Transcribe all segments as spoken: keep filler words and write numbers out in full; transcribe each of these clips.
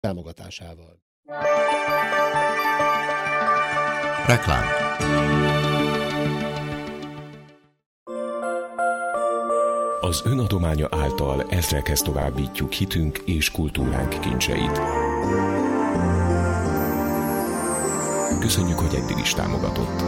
támogatásával. Reklám. Az önadománya által ezrekhez továbbítjuk hitünk és kultúránk kincseit. Köszönjük, hogy eddig is támogatott.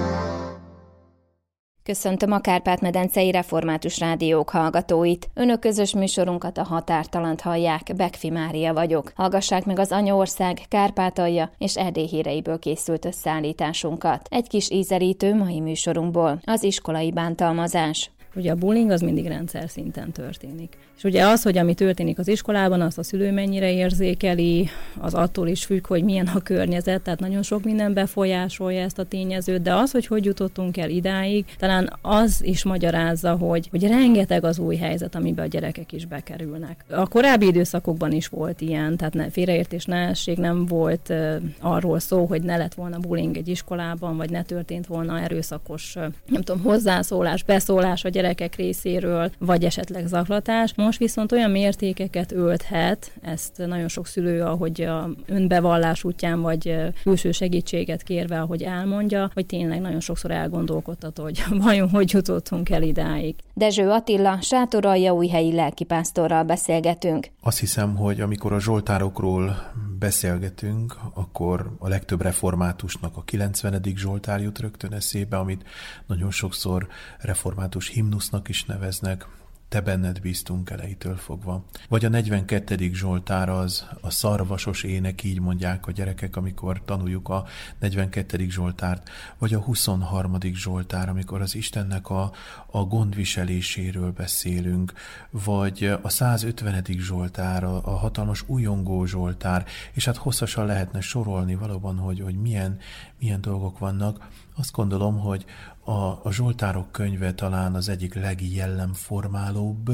Köszöntöm a Kárpát-medencei Református Rádiók hallgatóit. Önök közös műsorunkat, a Határtalant hallják, Bekfi Mária vagyok. Hallgassák meg az Anyaország, Kárpátalja és Erdély híreiből készült összeállításunkat. Egy kis ízelítő mai műsorunkból, az iskolai bántalmazás. Ugye a bullying az mindig rendszer szinten történik. És ugye az, hogy ami történik az iskolában, azt a szülő mennyire érzékeli, az attól is függ, hogy milyen a környezet, tehát nagyon sok minden befolyásolja ezt a tényezőt, de az, hogy hogy jutottunk el idáig, talán az is magyarázza, hogy, hogy rengeteg az új helyzet, amiben a gyerekek is bekerülnek. A korábbi időszakokban is volt ilyen, tehát ne, félreértés, ne essék, nem volt uh, arról szó, hogy ne lett volna bullying egy iskolában, vagy ne történt volna erőszakos, uh, nem tudom, hozzászólás, beszólás a gyerekek részéről, vagy esetleg zaklatás. Most viszont olyan mértékeket ölthet, ezt nagyon sok szülő, ahogy a önbevallás útján, vagy külső segítséget kérve, ahogy elmondja, hogy tényleg nagyon sokszor elgondolkodtató, hogy vajon hogy jutottunk el idáig. Dezső Attila, Sátoraljaújhelyi lelkipásztorral beszélgetünk. Azt hiszem, hogy amikor a zsoltárokról beszélgetünk, akkor a legtöbb reformátusnak a kilencvenedik zsoltár jut rögtön eszébe, amit nagyon sokszor református himnusznak is neveznek, te benned bíztunk elejétől fogva. Vagy a negyvenkettedik zsoltár az a szarvasos ének, így mondják a gyerekek, amikor tanuljuk a negyvenkettedik zsoltárt. Vagy a huszonharmadik zsoltár, amikor az Istennek a, a gondviseléséről beszélünk. Vagy a százötvenedik zsoltár, a, a hatalmas újongó zsoltár, és hát hosszasan lehetne sorolni valóban, hogy, hogy milyen, milyen dolgok vannak. Azt gondolom, hogy a, a Zsoltárok könyve talán az egyik legjellemformálóbb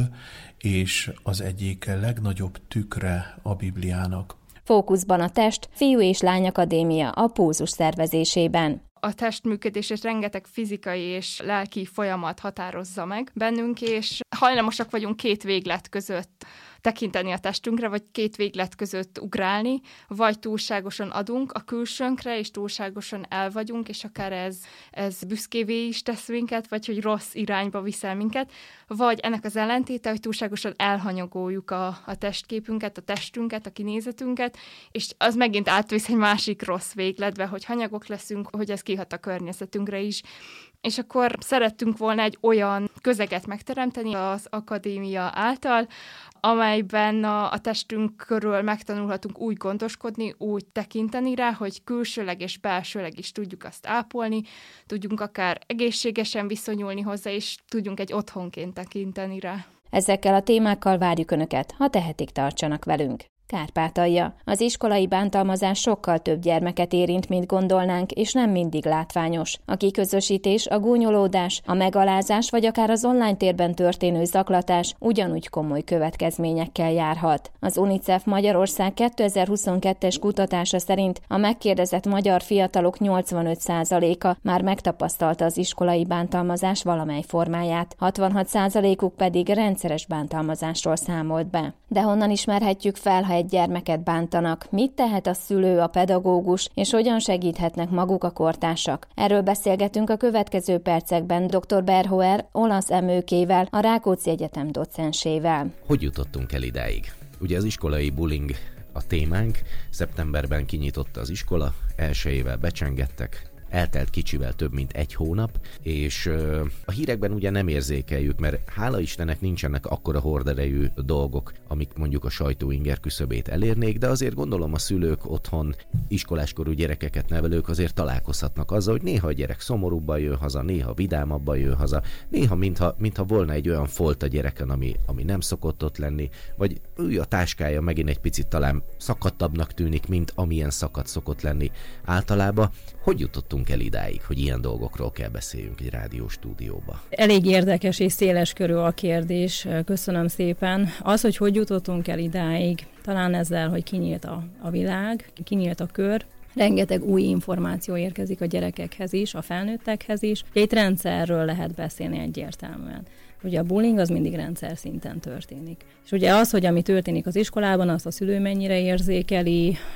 és az egyik legnagyobb tükre a Bibliának. Fókuszban a test, Fiú és Lány Akadémia a pulzus szervezésében. A testműködését rengeteg fizikai és lelki folyamat határozza meg bennünk, és hajlamosak vagyunk két véglet között tekinteni a testünkre, vagy két véglet között ugrálni, vagy túlságosan adunk a külsőnkre, és túlságosan el vagyunk, és akár ez, ez büszkévé is tesz minket, vagy hogy rossz irányba viszel minket, vagy ennek az ellentéte, hogy túlságosan elhanyagoljuk a, a testképünket, a testünket, a kinézetünket, és az megint átvisz egy másik rossz végletbe, hogy hanyagok leszünk, hogy ez kihat a környezetünkre is. És akkor szerettünk volna egy olyan közeget megteremteni az akadémia által, amelyben a, a testünk körül megtanulhatunk úgy gondoskodni, úgy tekinteni rá, hogy külsőleg és belsőleg is tudjuk azt ápolni, tudjunk akár egészségesen viszonyulni hozzá, és tudjunk egy otthonként tekinteni rá. Ezekkel a témákkal várjuk Önöket, ha tehetik, tartsanak velünk. Kárpátalja. Az iskolai bántalmazás sokkal több gyermeket érint, mint gondolnánk, és nem mindig látványos. A kiközösítés, a gúnyolódás, a megalázás, vagy akár az online térben történő zaklatás ugyanúgy komoly következményekkel járhat. Az UNICEF Magyarország kétezer-huszonkettes kutatása szerint a megkérdezett magyar fiatalok nyolcvanöt százaléka már megtapasztalta az iskolai bántalmazás valamely formáját, hatvanhat százalékuk pedig rendszeres bántalmazásról számolt be. De honnan ismerhetjük fel, ha egy gyermeket bántanak, mit tehet a szülő, a pedagógus, és hogyan segíthetnek maguk a kortársak? Erről beszélgetünk a következő percekben dr. Berhoer olasz emőkével, a Rákóczi Egyetem docensével. Hogy jutottunk el idáig? Ugye az iskolai bullying a témánk, szeptemberben kinyitotta az iskola, elsőjével becsengettek, eltelt kicsivel több mint egy hónap, és ö, a hírekben ugye nem érzékeljük, mert hála Istennek nincsenek akkora horderejű dolgok, amik mondjuk a sajtó inger küszöbét elérnék, de azért gondolom a szülők otthon, iskoláskorú gyerekeket nevelők azért találkozhatnak azzal, hogy néha a gyerek szomorúbban jön haza, néha vidámabban jön haza, néha mintha, mintha volna egy olyan folt a gyereken, ami, ami nem szokott ott lenni, vagy ő a táskája megint egy picit talán szakadtabbnak tűnik, mint amilyen szakadt szokott lenni általában. Hogy jutottunk el idáig, hogy ilyen dolgokról kell beszéljünk egy rádióstúdióba? Elég érdekes és széles körű a kérdés. Köszönöm szépen. Az, hogy hogy jutottunk el idáig, talán ezzel, hogy kinyílt a, a világ, kinyílt a kör, rengeteg új információ érkezik a gyerekekhez is, a felnőttekhez is. Egy rendszerről lehet beszélni egyértelműen. Ugye a bullying az mindig rendszer szinten történik. És ugye az, hogy ami történik az iskolában, azt a szülő mennyire érzékeli,